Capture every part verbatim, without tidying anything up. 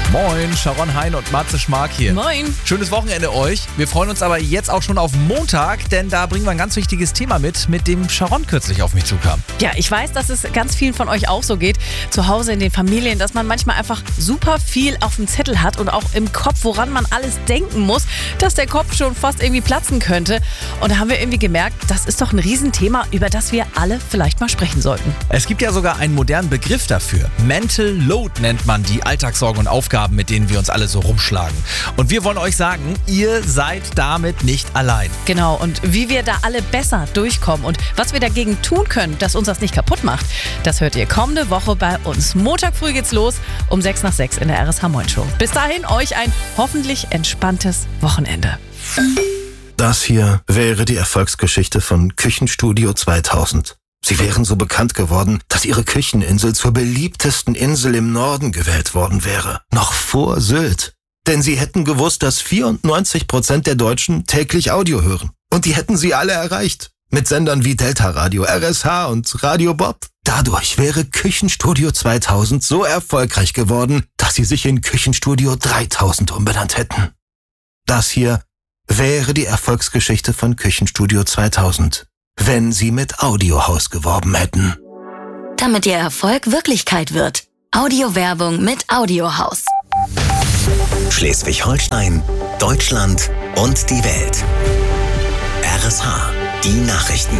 Moin, Sharon Hein und Matze Schmark hier. Moin. Schönes Wochenende euch. Wir freuen uns aber jetzt auch schon auf Montag, denn da bringen wir ein ganz wichtiges Thema mit, mit dem Sharon kürzlich auf mich zukam. Ja, ich weiß, dass es ganz vielen von euch auch so geht, zu Hause in den Familien, dass man manchmal einfach super viel auf dem Zettel hat und auch im Kopf, woran man alles denken muss, dass der Kopf schon fast irgendwie platzen könnte. Und da haben wir irgendwie gemerkt, das ist doch ein Riesenthema, über das wir alle vielleicht mal sprechen sollten. Es gibt ja sogar einen modernen Begriff dafür. Mental Load nennt man die Alltagssorgen und Aufgaben, mit denen wir uns alle so rumschlagen. Und wir wollen euch sagen, ihr seid damit nicht allein. Genau, und wie wir da alle besser durchkommen und was wir dagegen tun können, dass uns das nicht kaputt macht, das hört ihr kommende Woche bei uns. Montag früh geht's los, um sechs nach sechs in der R S H Moin Show. Bis dahin euch ein hoffentlich entspanntes Wochenende. Das hier wäre die Erfolgsgeschichte von Küchenstudio zweitausend. Sie wären so bekannt geworden, dass ihre Kücheninsel zur beliebtesten Insel im Norden gewählt worden wäre. Noch vor Sylt. Denn sie hätten gewusst, dass vierundneunzig Prozent der Deutschen täglich Audio hören. Und die hätten sie alle erreicht. Mit Sendern wie Delta Radio, R S H und Radio Bob. Dadurch wäre Küchenstudio zweitausend so erfolgreich geworden, dass sie sich in Küchenstudio dreitausend umbenannt hätten. Das hier wäre die Erfolgsgeschichte von Küchenstudio zweitausend. Wenn sie mit Audiohaus geworben hätten. Damit ihr Erfolg Wirklichkeit wird. Audiowerbung mit Audiohaus. Schleswig-Holstein, Deutschland und die Welt. R S H, die Nachrichten.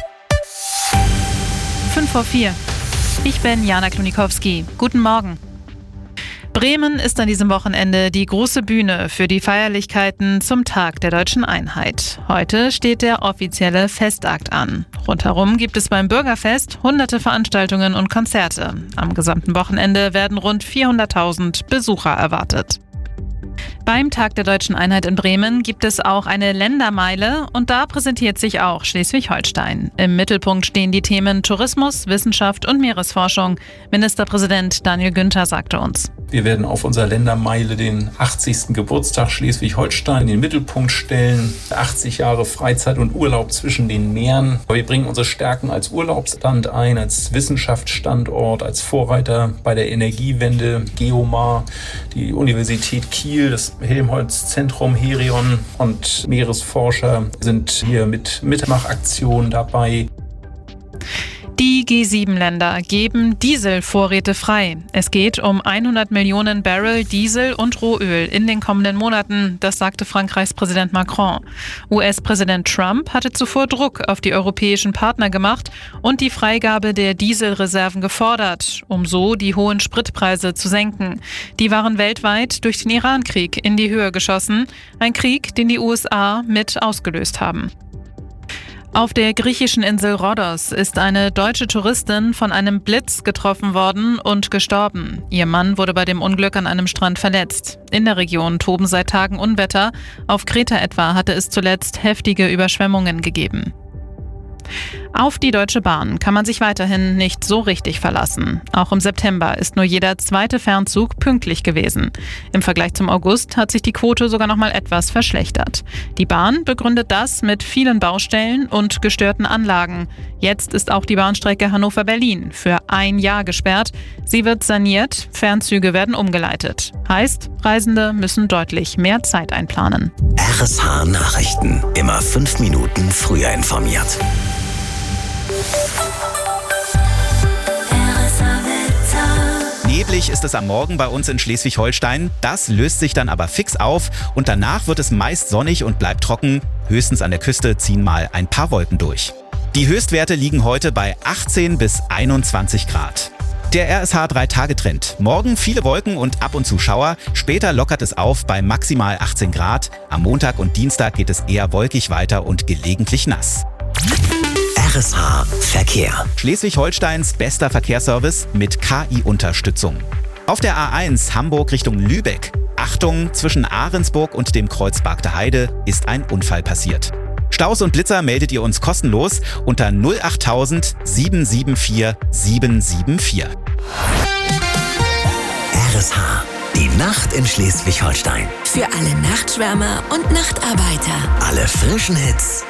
fünf vor vier. Ich bin Jana Klonikowski. Guten Morgen. Bremen ist an diesem Wochenende die große Bühne für die Feierlichkeiten zum Tag der Deutschen Einheit. Heute steht der offizielle Festakt an. Rundherum gibt es beim Bürgerfest hunderte Veranstaltungen und Konzerte. Am gesamten Wochenende werden rund vierhunderttausend Besucher erwartet. Beim Tag der Deutschen Einheit in Bremen gibt es auch eine Ländermeile und da präsentiert sich auch Schleswig-Holstein. Im Mittelpunkt stehen die Themen Tourismus, Wissenschaft und Meeresforschung. Ministerpräsident Daniel Günther sagte uns: Wir werden auf unserer Ländermeile den achtzigsten Geburtstag Schleswig-Holstein in den Mittelpunkt stellen. achtzig Jahre Freizeit und Urlaub zwischen den Meeren. Wir bringen unsere Stärken als Urlaubsland ein, als Wissenschaftsstandort, als Vorreiter bei der Energiewende, Geomar, die Universität Kiel, das Helmholtz-Zentrum Herion und Meeresforscher sind hier mit Mitmachaktionen dabei. Die G sieben Länder geben Dieselvorräte frei. Es geht um hundert Millionen Barrel Diesel und Rohöl in den kommenden Monaten, das sagte Frankreichs Präsident Macron. U S-Präsident Trump hatte zuvor Druck auf die europäischen Partner gemacht und die Freigabe der Dieselreserven gefordert, um so die hohen Spritpreise zu senken. Die waren weltweit durch den Iran-Krieg in die Höhe geschossen, ein Krieg, den die U S A mit ausgelöst haben. Auf der griechischen Insel Rhodos ist eine deutsche Touristin von einem Blitz getroffen worden und gestorben. Ihr Mann wurde bei dem Unglück an einem Strand verletzt. In der Region toben seit Tagen Unwetter. Auf Kreta etwa hatte es zuletzt heftige Überschwemmungen gegeben. Auf die Deutsche Bahn kann man sich weiterhin nicht so richtig verlassen. Auch im September ist nur jeder zweite Fernzug pünktlich gewesen. Im Vergleich zum August hat sich die Quote sogar noch mal etwas verschlechtert. Die Bahn begründet das mit vielen Baustellen und gestörten Anlagen. Jetzt ist auch die Bahnstrecke Hannover-Berlin für ein Jahr gesperrt. Sie wird saniert, Fernzüge werden umgeleitet. Heißt, Reisende müssen deutlich mehr Zeit einplanen. R S H Nachrichten. Immer fünf Minuten früher informiert. Neblig ist es am Morgen bei uns in Schleswig-Holstein. Das löst sich dann aber fix auf und danach wird es meist sonnig und bleibt trocken. Höchstens an der Küste ziehen mal ein paar Wolken durch. Die Höchstwerte liegen heute bei achtzehn bis einundzwanzig Grad. Der R S H drei Tage Trend. Morgen viele Wolken und ab und zu Schauer. Später lockert es auf bei maximal achtzehn Grad. Am Montag und Dienstag geht es eher wolkig weiter und gelegentlich nass. R S H Verkehr. Schleswig-Holsteins bester Verkehrsservice mit K I-Unterstützung. Auf der A eins Hamburg Richtung Lübeck. Achtung, zwischen Ahrensburg und dem Kreuz Bargter Heide ist ein Unfall passiert. Staus und Blitzer meldet ihr uns kostenlos unter null achttausend sieben sieben vier sieben sieben vier. R S H, die Nacht in Schleswig-Holstein. Für alle Nachtschwärmer und Nachtarbeiter. Alle frischen Hits